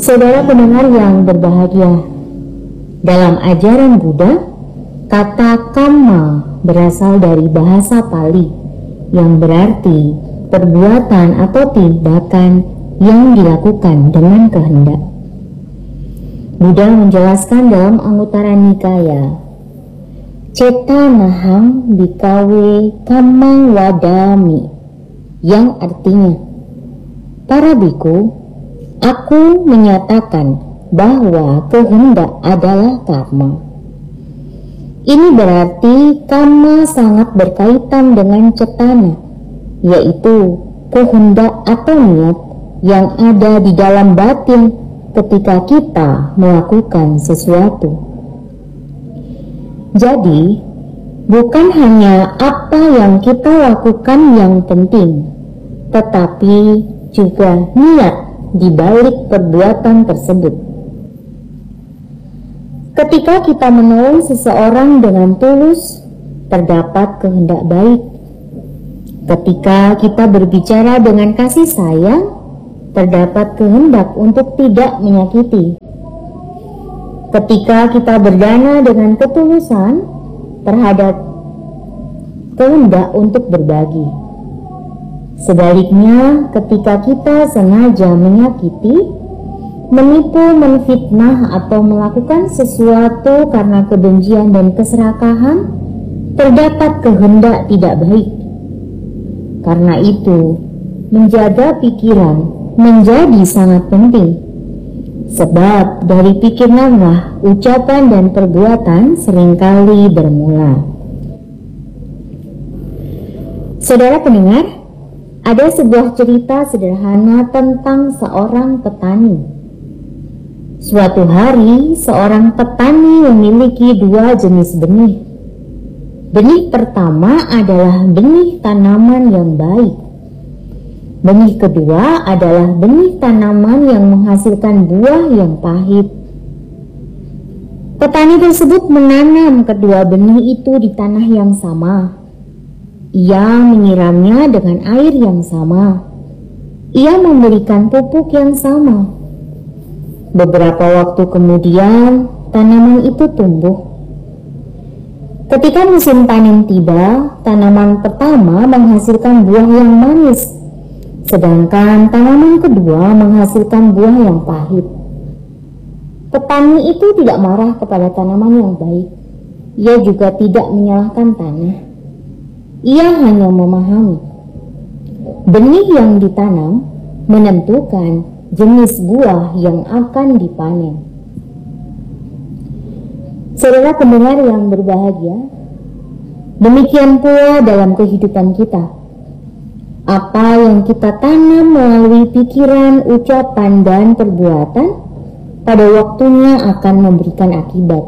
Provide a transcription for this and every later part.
Saudara pendengar yang berbahagia, dalam ajaran Buddha, kata kamma berasal dari bahasa Pali yang berarti perbuatan atau tindakan yang dilakukan dengan kehendak. Buddha menjelaskan dalam Anguttara Nikaya, Cetanahang bikawe kamang wadami, yang artinya, para biku, aku menyatakan bahwa kehendak adalah karma. Ini berarti karma sangat berkaitan dengan cetana, yaitu kehendak atau niat yang ada di dalam batin ketika kita melakukan sesuatu. Jadi, bukan hanya apa yang kita lakukan yang penting, tetapi juga niat di balik perbuatan tersebut. Ketika kita menolong seseorang dengan tulus, terdapat kehendak baik. Ketika kita berbicara dengan kasih sayang, terdapat kehendak untuk tidak menyakiti. Ketika kita berdana dengan ketulusan, terhadap kehendak untuk berbagi. Sebaliknya, ketika kita sengaja menyakiti, menipu, menfitnah, atau melakukan sesuatu karena kebencian dan keserakahan, terdapat kehendak tidak baik. Karena itu, menjaga pikiran menjadi sangat penting. Sebab dari pikiranlah ucapan dan perbuatan seringkali bermula. Saudara pendengar, ada sebuah cerita sederhana tentang seorang petani. Suatu hari, seorang petani memiliki dua jenis benih. Benih pertama adalah benih tanaman yang baik. Benih kedua adalah benih tanaman yang menghasilkan buah yang pahit. Petani tersebut menanam kedua benih itu di tanah yang sama. Ia menyiramnya dengan air yang sama. Ia memberikan pupuk yang sama. Beberapa waktu kemudian, tanaman itu tumbuh. Ketika musim panen tiba, tanaman pertama menghasilkan buah yang manis, sedangkan tanaman kedua menghasilkan buah yang pahit. Petani itu tidak marah kepada tanaman yang baik. Ia juga tidak menyalahkan tanah. Ia hanya memahami benih yang ditanam menentukan jenis buah yang akan dipanen. Saudara pendengar yang berbahagia, demikian pula dalam kehidupan kita. Apa yang kita tanam melalui pikiran, ucapan, dan perbuatan pada waktunya akan memberikan akibat.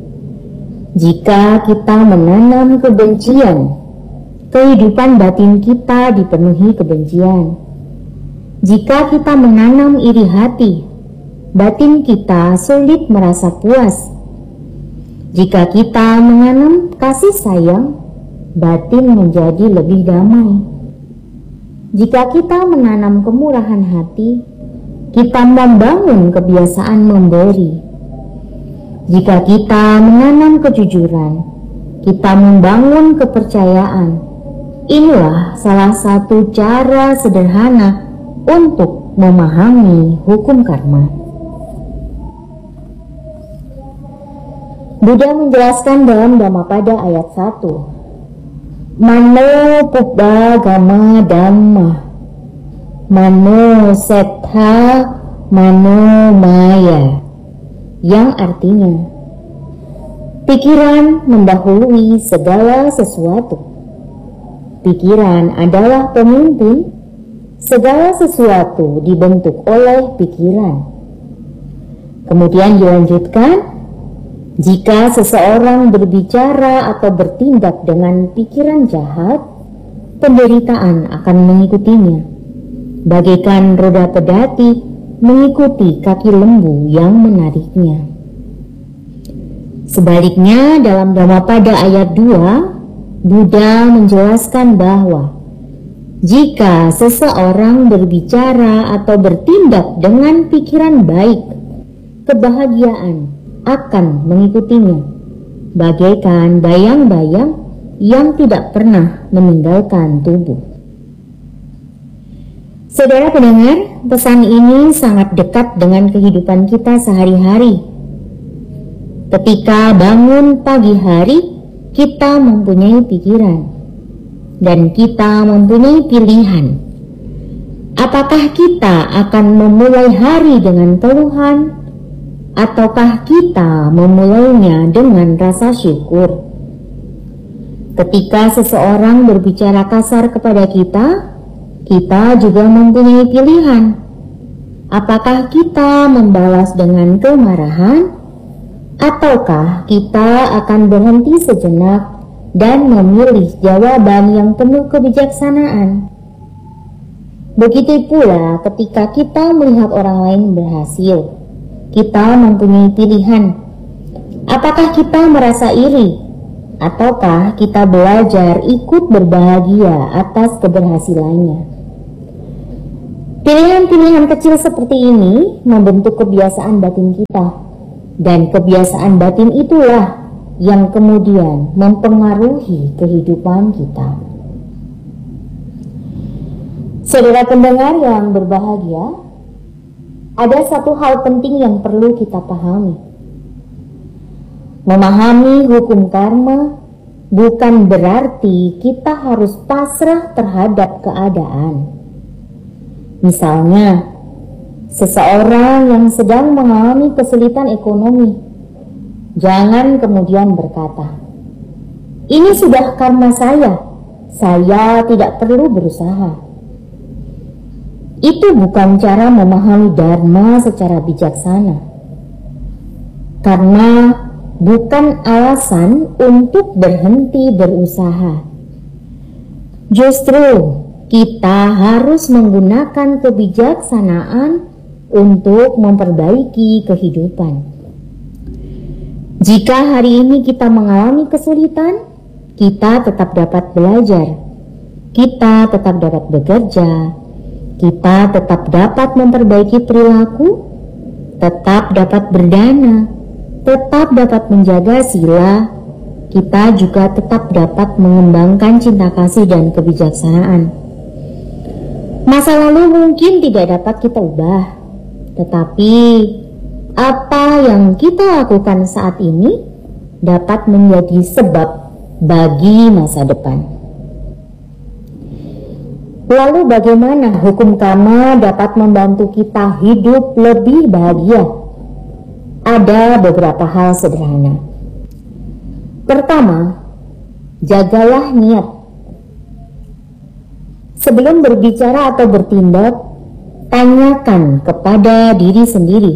Jika kita menanam kebencian, kehidupan batin kita dipenuhi kebencian. Jika kita menanam iri hati, batin kita sulit merasa puas. Jika kita menanam kasih sayang, batin menjadi lebih damai. Jika kita menanam kemurahan hati, kita membangun kebiasaan memberi. Jika kita menanam kejujuran, kita membangun kepercayaan. Inilah salah satu cara sederhana untuk memahami hukum karma. Buddha menjelaskan dalam Dhammapada ayat 1. Mano Pubbha Gama Dhamma, Mano Settha, Mano Maya, yang artinya pikiran mendahului segala sesuatu. Pikiran adalah pemimpin. Segala sesuatu dibentuk oleh pikiran. Kemudian dilanjutkan, jika seseorang berbicara atau bertindak dengan pikiran jahat, penderitaan akan mengikutinya, bagaikan roda pedati mengikuti kaki lembu yang menariknya. Sebaliknya, dalam Dhammapada ayat 2, Buddha menjelaskan bahwa Jika seseorang berbicara atau bertindak dengan pikiran baik, kebahagiaan akan mengikutinya, bagaikan bayang-bayang yang tidak pernah meninggalkan tubuh. Saudara pendengar, pesan ini sangat dekat dengan kehidupan kita sehari-hari. Ketika bangun pagi hari, kita mempunyai pikiran dan kita mempunyai pilihan. Apakah kita akan memulai hari dengan keluhan, ataukah kita memulainya dengan rasa syukur? Ketika seseorang berbicara kasar kepada kita, kita juga mempunyai pilihan. Apakah kita membalas dengan kemarahan, ataukah kita akan berhenti sejenak dan memilih jawaban yang penuh kebijaksanaan? Begitu pula ketika kita melihat orang lain berhasil, kita mempunyai pilihan. Apakah kita merasa iri, ataukah kita belajar ikut berbahagia atas keberhasilannya? Pilihan-pilihan kecil seperti ini membentuk kebiasaan batin kita, dan kebiasaan batin itulah yang kemudian mempengaruhi kehidupan kita. Saudara pendengar yang berbahagia, ada satu hal penting yang perlu kita pahami. Memahami hukum karma bukan berarti kita harus pasrah terhadap keadaan. Misalnya, seseorang yang sedang mengalami kesulitan ekonomi, jangan kemudian berkata, "Ini sudah karma saya tidak perlu berusaha." Itu bukan cara memahami dharma secara bijaksana. Karena bukan alasan untuk berhenti berusaha. Justru kita harus menggunakan kebijaksanaan untuk memperbaiki kehidupan. Jika hari ini kita mengalami kesulitan, kita tetap dapat belajar, kita tetap dapat bekerja, kita tetap dapat memperbaiki perilaku, tetap dapat berdana, tetap dapat menjaga sila, kita juga tetap dapat mengembangkan cinta kasih dan kebijaksanaan. Masa lalu mungkin tidak dapat kita ubah, tetapi apa yang kita lakukan saat ini dapat menjadi sebab bagi masa depan. Lalu bagaimana hukum karma dapat membantu kita hidup lebih bahagia? Ada beberapa hal sederhana. Pertama, jagalah niat. Sebelum berbicara atau bertindak, tanyakan kepada diri sendiri,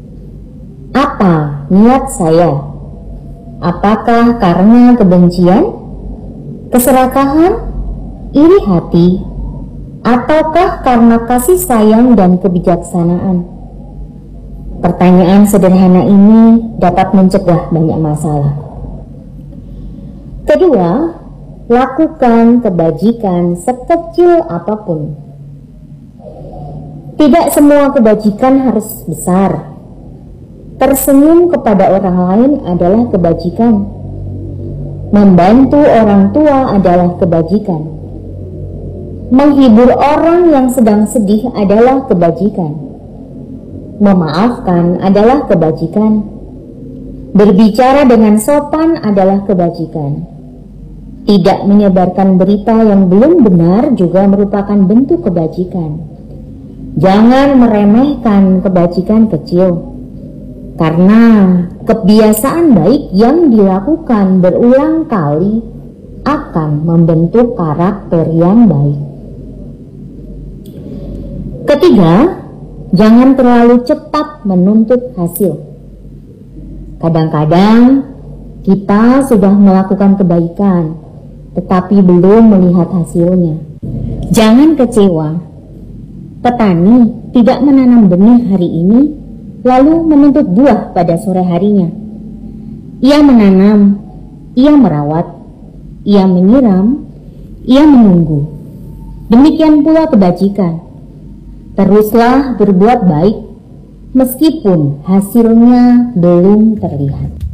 apa niat saya? Apakah karena kebencian, keserakahan, iri hati, ataukah karena kasih sayang dan kebijaksanaan? Pertanyaan sederhana ini dapat mencegah banyak masalah. Kedua, lakukan kebajikan sekecil apapun. Tidak semua kebajikan harus besar. Tersenyum kepada orang lain adalah kebajikan. Membantu orang tua adalah kebajikan. Menghibur orang yang sedang sedih adalah kebajikan. Memaafkan adalah kebajikan. Berbicara dengan sopan adalah kebajikan. Tidak menyebarkan berita yang belum benar juga merupakan bentuk kebajikan. Jangan meremehkan kebajikan kecil, karena kebiasaan baik yang dilakukan berulang kali akan membentuk karakter yang baik. Ketiga, jangan terlalu cepat menuntut hasil. Kadang-kadang kita sudah melakukan kebaikan, tetapi belum melihat hasilnya. Jangan kecewa. Petani tidak menanam benih hari ini, lalu menuntut buah pada sore harinya. Ia menanam, ia merawat, ia menyiram, ia menunggu. Demikian pula kebajikan. Teruslah berbuat baik, meskipun hasilnya belum terlihat.